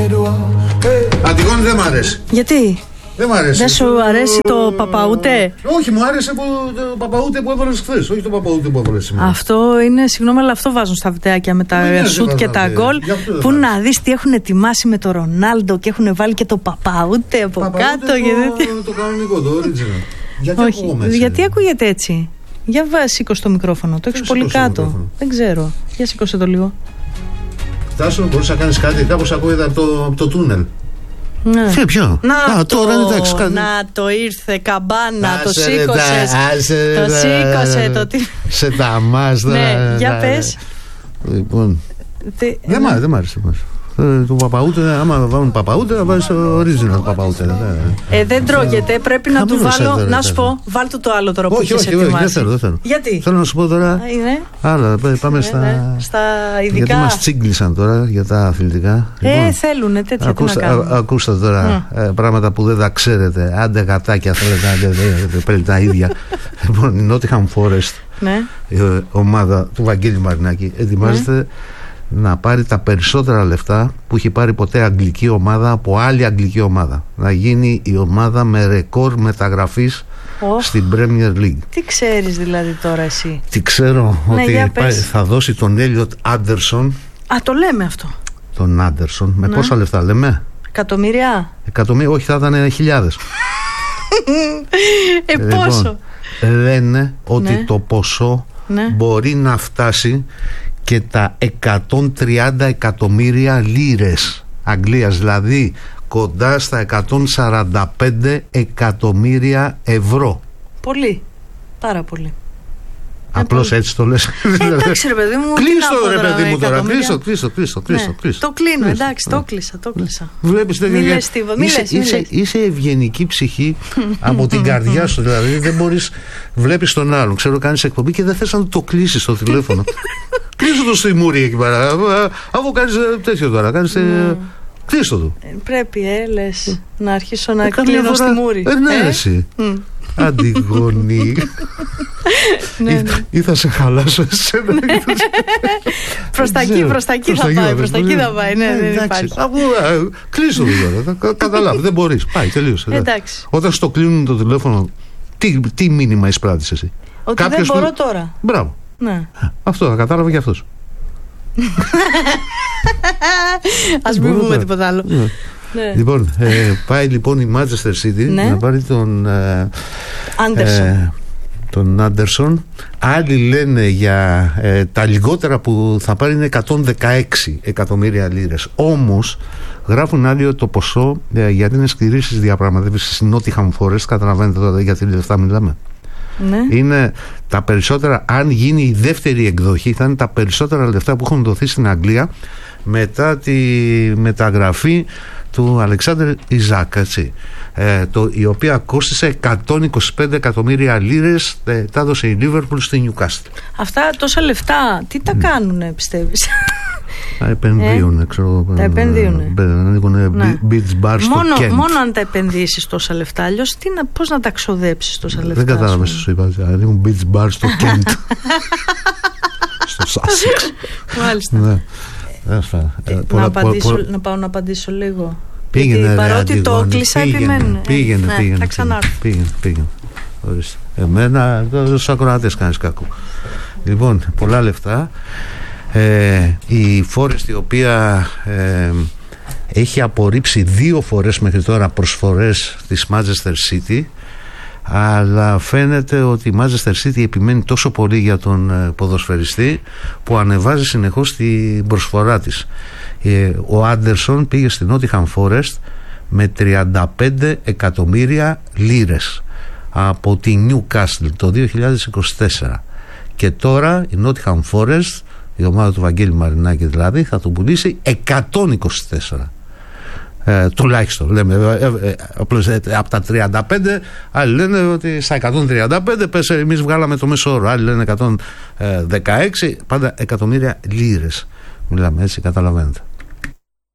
Αντιγόνη δεν μ' αρέσει. Γιατί? Δεν μ' αρέσει. Δεν σου αρέσει το Παπαούτε? Όχι, μου άρεσε το Παπαούτε που έβαλες χθες. Όχι το Παπαούτε που έβαλες σήμερα. Αυτό είναι, συγγνώμη, αλλά αυτό βάζουν στα βιντεάκια με τα σουτ και τα γκολ. Που να δεις τι έχουν ετοιμάσει με το Ρονάλντο και έχουν βάλει και το Παπαούτε από κάτω. Το κανονικό, το original. Γιατί ακούγεται έτσι? Για σήκω το μικρόφωνο. Το έχεις πολύ κάτω. Δεν ξέρω. Για σήκωσε το λίγο. Τάσο, μπορείς να κάνεις κάτι? Κάπως ακούγεται από το τούνελ. Ναι. Ποιο? Τώρα εντάξει, να το ήρθε καμπάνα, το σήκωσες. Το σήκωσε το τι. Σε τα μάστα. Ναι, για πες. Λοιπόν, δεν μ' άρεσε. Το Παπαούτε, άμα βάλουν Παπαούτε, θα βάλεις το original Παπαούτε. Δεν τρώγεται, πρέπει να του βάλω. Να σου πω, βάλ του το άλλο τώρα που έχεις ετοιμάσει. Όχι, δεν θέλω. Γιατί? Θέλω να σου πω τώρα. Άλλα, πάμε στα ειδικά. Γιατί μας τσίγκλισαν τώρα για τα αθλητικά. Θέλουνε τέτοια. Ακούστε τώρα πράγματα που δεν τα ξέρετε. Άντε γατάκια, θέλετε πέλει τα ίδια. Λοιπόν, η Nottingham Forest, η ομάδα του Βαγγέλη Μαρινάκη, ετοιμάζεται να πάρει τα περισσότερα λεφτά που έχει πάρει ποτέ αγγλική ομάδα από άλλη αγγλική ομάδα. Να γίνει η ομάδα με ρεκόρ μεταγραφής στην Premier League. Τι ξέρεις δηλαδή τώρα εσύ? Τι ξέρω? Ότι θα δώσει τον Έλιοτ Άντερσον. Το λέμε αυτό. Τον Άντερσον. Με πόσα λεφτά λέμε? Εκατομμύρια? Όχι, θα ήταν χιλιάδες. Πόσο? Λένε ότι το ποσό μπορεί να φτάσει και τα 130 εκατομμύρια λίρες Αγγλίας, δηλαδή κοντά στα 145 εκατομμύρια ευρώ. Πολύ, πάρα πολύ. Απλώς έτσι το λες? Εντάξει ρε παιδί μου. Κλείστο ρε παιδί μου τώρα. Κλείστο. Το κλείνω, εντάξει, το κλείσα. Βλέπεις, είσαι ευγενική ψυχή από την καρδιά σου. Δηλαδή δεν μπορείς, βλέπεις τον άλλον, ξέρω, κάνεις εκπομπή και δεν θες να το κλείσεις στο τηλέφωνο. Κλείσω το στη μούρη εκεί πέρα. Αφού κάνεις τέτοιο τώρα, κλείστο του. Πρέπει, λες, να αρχίσω να κλείνω στη μούρη. Ναι, εσύ. Αντιγόνη. Ή θα σε χαλάσω εσένα. Προς τα εκεί θα πάει. Ναι, δεν υπάρχει. Κλείσω το τώρα. Καταλάβει, δεν μπορείς. Πάει, τελείωσε. Όταν στο κλείνουν το τηλέφωνο, τι μήνυμα εισπράττεις εσύ? Ότι δεν μπορώ τώρα. Μπράβο. Αυτό θα κατάλαβε και αυτός. Ας μην πούμε τίποτα άλλο. Λοιπόν, πάει λοιπόν η Manchester City να πάρει τον Άντερσον. Άλλοι λένε για τα λιγότερα που θα πάρει είναι 116 εκατομμύρια λίρες. Όμως γράφουν άλλοι ότι το ποσό, γιατί είναι σκληρή στις διαπραγματεύσεις στη Nottingham Forest, καταλαβαίνετε τώρα για τι λεφτά μιλάμε. Είναι τα περισσότερα, αν γίνει η δεύτερη εκδοχή, θα είναι τα περισσότερα λεφτά που έχουν δοθεί στην Αγγλία μετά τη μεταγραφή του Αλεξάνδρ Ιζάκ, η οποία κόστισε 125 εκατομμύρια λίρες. Τα έδωσε η Λίβερπουλ στη Νιουκάστλ. Αυτά τόσα λεφτά τι τα κάνουνε, πιστεύεις? Τα επενδύουν, ξέρω. Τα επενδύουν. Beach bars στο Kent. Μόνο αν τα επενδύσεις τόσα λεφτά, αλλιώς πώς να τα ξοδέψεις τόσα λεφτά? Δεν κατάλαβες τι σου είπα. Ανοίγουν beach bars στο Kent. Στο Sussex. Μάλιστα. Να πάω να απαντήσω λίγο. Πήγαινε, παρότι το κλείσα, επιμένουν. Πήγαινε. Θα ξανάρθω. Πήγαινε. Εμένα τους ακροατές κάνεις κακό. Λοιπόν, πολλά λεφτά. Η Forest, η οποία έχει απορρίψει 2 φορές μέχρι τώρα προσφορές της Manchester City, αλλά φαίνεται ότι η Manchester City επιμένει τόσο πολύ για τον ποδοσφαιριστή που ανεβάζει συνεχώς την προσφορά της. Ο Άντερσον πήγε στην Nottingham Forest με 35 εκατομμύρια λίρες από τη Newcastle το 2024 και τώρα η Nottingham Forest, η ομάδα του Βαγγέλη Μαρινάκη δηλαδή, θα τον πουλήσει 124. Τουλάχιστον λέμε, απλώς από τα 35, άλλοι λένε ότι στα 135 πες, εμείς βγάλαμε το μέσο όρο, άλλοι λένε 116, πάντα εκατομμύρια λίρες μιλάμε, έτσι, καταλαβαίνετε.